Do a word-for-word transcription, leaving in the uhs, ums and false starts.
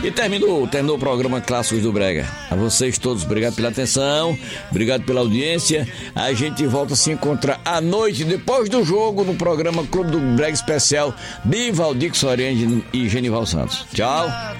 E terminou, terminou o programa Clássicos do Brega. A vocês todos, obrigado pela atenção, obrigado pela audiência. A gente volta a se encontrar à noite, depois do jogo, no programa Clube do Brega Especial de Valdir Soriano e Genival Santos. Tchau.